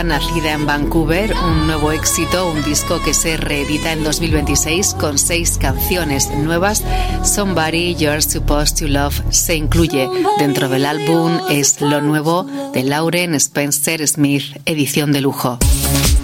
Nacida en Vancouver, un nuevo éxito, un disco que se reedita en 2026 con 6 canciones nuevas. Somebody You're Supposed to Love se incluye dentro del álbum. Es lo nuevo de Lauren Spencer Smith, edición de lujo.